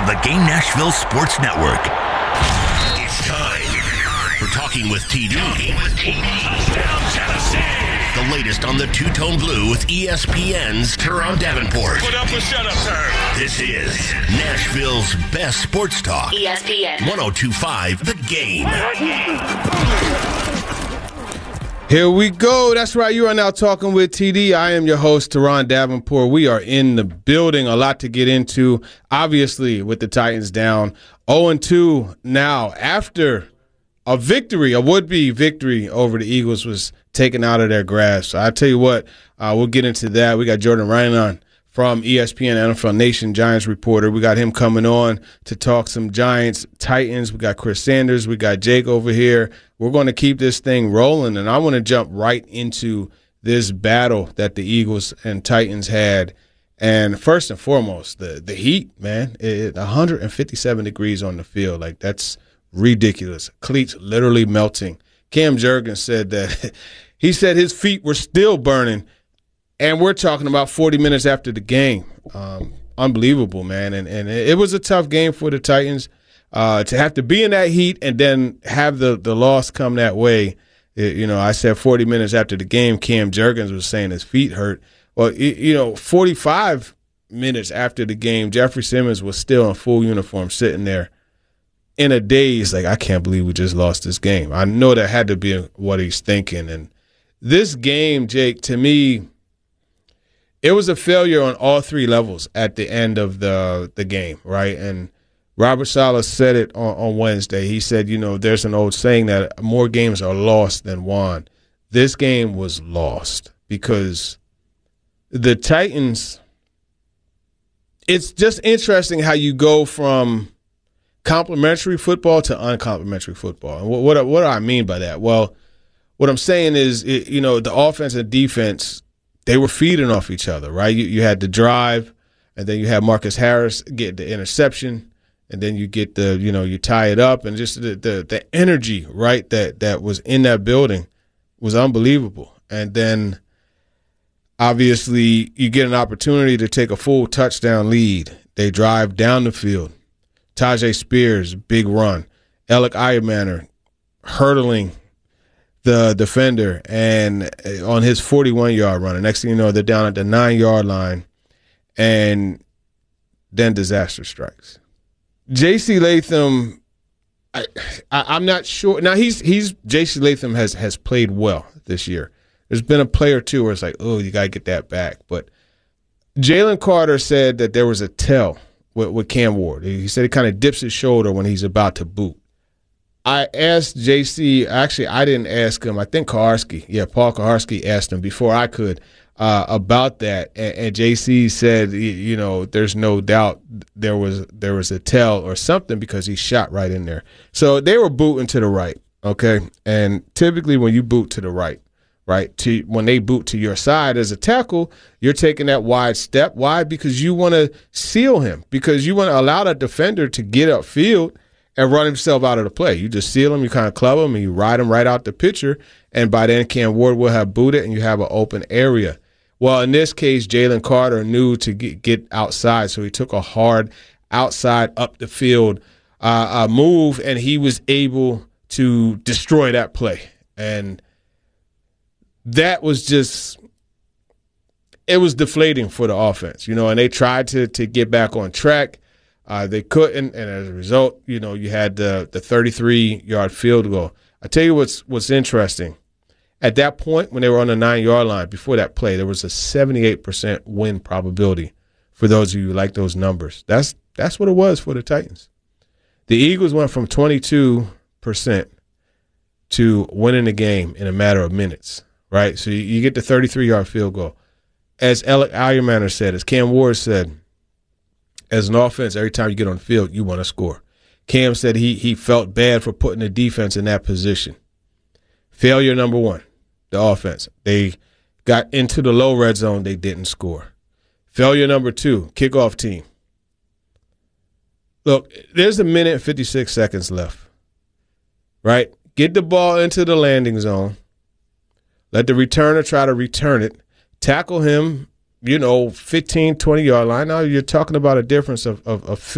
the Game Nashville Sports Network. It's time for Talking with TD. Touchdown, Tennessee. The latest on the two-tone blue with ESPN's Teron Davenport. Put up a shut-up turn. This is Nashville's best sports talk. ESPN 102.5 The Game. Here we go. That's right. You are now talking with TD. I am your host, Teron Davenport. We are in the building. A lot to get into. Obviously, with the Titans down 0-2 now after a victory, a would-be victory over the Eagles was taken out of their grasp. So I tell you what, we'll get into that. We got Jordan Raanan from ESPN NFL Nation, Giants reporter. We got him coming on to talk some Giants, Titans. We got Chris Sanders. We got Jake over here. We're going to keep this thing rolling, and I want to jump right into this battle that the Eagles and Titans had. And first and foremost, the heat, man. 157 degrees on the field. Like, that's ridiculous. Cleats literally melting. Cam Jurgens said that he said his feet were still burning, and we're talking about 40 minutes after the game. Unbelievable, man. And it was a tough game for the Titans to have to be in that heat and then have the loss come that way. I said 40 minutes after the game, Cam Jurgens was saying his feet hurt. Well, 45 minutes after the game, Jeffrey Simmons was still in full uniform sitting there in a daze, like, I can't believe we just lost this game. I know that had to be what he's thinking. And this game, Jake, to me, it was a failure on all three levels at the end of the game, right? And Robert Saleh said it on Wednesday. He said, there's an old saying that more games are lost than won. This game was lost because the Titans, it's just interesting how you go from complimentary football to uncomplimentary football. And what do I mean by that? Well, what I'm saying is, the offense and defense, they were feeding off each other, right? You had the drive, and then you had Marcus Harris get the interception, and then you get you tie it up, and just the energy, right, that was in that building was unbelievable. And then obviously you get an opportunity to take a full touchdown lead. They drive down the field. Tyjae Spears, big run. Alec Ayermanner hurdling the defender and on his 41-yard run. And next thing you know, they're down at the 9-yard line, and then disaster strikes. J.C. Latham, I'm not sure. Now, J.C. Latham has played well this year. There's been a play or two where it's like, oh, you got to get that back. But Jalen Carter said that there was a tell with Cam Ward. He said he kind of dips his shoulder when he's about to boot. I asked JC, actually I didn't ask him, I think Koharski, Paul Koharski asked him before I could about that, and JC said, there's no doubt there was a tell or something because he shot right in there. So they were booting to the right, okay? And typically when you boot to the right, when they boot to your side as a tackle, you're taking that wide step. Why? Because you want to seal him, because you want to allow that defender to get upfield and run himself out of the play. You just seal him, you kind of club him, and you ride him right out the picture, and by then Cam Ward will have booted, and you have an open area. Well, in this case, Jalen Carter knew to get outside, so he took a hard outside up the field move, and he was able to destroy that play. And that was it was deflating for the offense, and they tried to get back on track. They couldn't, and as a result, you had the 33-yard field goal. I tell you what's interesting. At that point, when they were on the 9-yard line, before that play, there was a 78% win probability for those of you who like those numbers. That's what it was for the Titans. The Eagles went from 22% to winning the game in a matter of minutes, right? So you get the 33-yard field goal. As Alec Ayermanner said, as Cam Ward said, as an offense, every time you get on the field, you want to score. Cam said he felt bad for putting the defense in that position. Failure number one, the offense. They got into the low red zone. They didn't score. Failure number two, kickoff team. Look, there's a minute and 56 seconds left, right? Get the ball into the landing zone. Let the returner try to return it. Tackle him, 15, 20-yard line. Now you're talking about a difference of